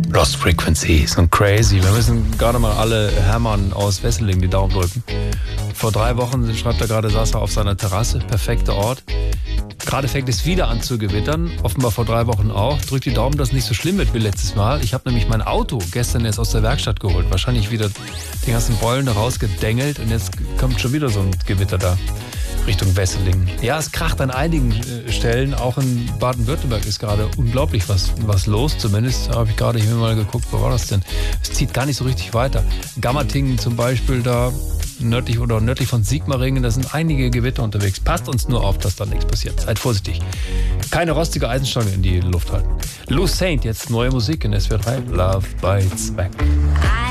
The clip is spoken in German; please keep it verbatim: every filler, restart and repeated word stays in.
Lost Frequencies und Crazy. Wir müssen gerade mal alle Hermann aus Wesseling die Daumen drücken. Vor drei Wochen, schreibt er gerade, saß er auf seiner Terrasse. Perfekter Ort. Gerade fängt es wieder an zu gewittern. Offenbar vor drei Wochen auch. Drückt die Daumen, dass es nicht so schlimm wird wie letztes Mal. Ich habe nämlich mein Auto gestern erst aus der Werkstatt geholt. Wahrscheinlich wieder die ganzen Beulen da rausgedengelt. Und jetzt kommt schon wieder so ein Gewitter da. Richtung Wesseling. Ja, es kracht an einigen äh, Stellen. Auch in Baden-Württemberg ist gerade unglaublich was, was los. Zumindest habe ich gerade hier mal geguckt, wo war das denn? Es zieht gar nicht so richtig weiter. Gammertingen zum Beispiel, da nördlich oder nördlich von Sigmaringen, da sind einige Gewitter unterwegs. Passt uns nur auf, dass da nichts passiert. Seid vorsichtig. Keine rostige Eisenstange in die Luft halten. Lou Saint, jetzt neue Musik in S W R drei. Love Bites Back.